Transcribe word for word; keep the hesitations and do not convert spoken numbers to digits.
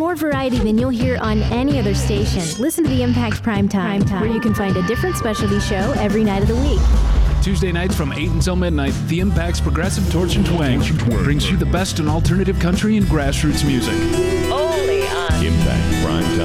more variety than you'll hear on any other station. Listen to the Impact Prime Time, where you can find a different specialty show every night of the week. Tuesday nights from eight until midnight, The Impact's Progressive Torch and Twang brings you the best in alternative country and grassroots music. Only on Impact Prime Time.